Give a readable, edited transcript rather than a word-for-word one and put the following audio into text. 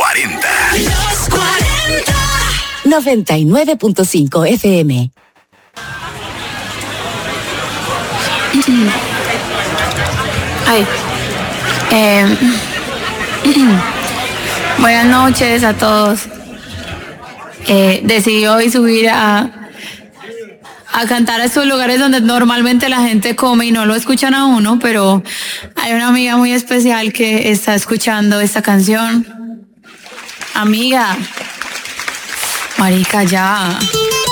40. Los 40. 99.5 FM. Ay. Buenas noches a todos. Decidí hoy subir a cantar a estos lugares donde normalmente la gente come y no lo escuchan a uno, pero hay una amiga muy especial que está escuchando esta canción. Amiga, marica, ya.